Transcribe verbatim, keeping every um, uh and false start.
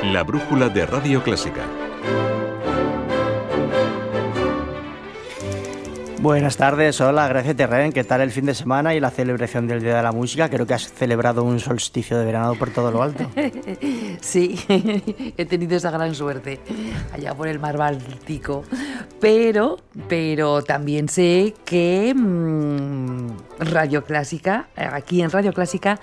La brújula de Radio Clásica. Buenas tardes, hola, Gracia Terren. ¿Qué tal el fin de semana y la celebración del Día de la Música? Creo que has celebrado un solsticio de verano por todo lo alto. Sí, he tenido esa gran suerte allá por el mar Báltico. Pero, pero también sé que mmm, Radio Clásica, aquí en Radio Clásica,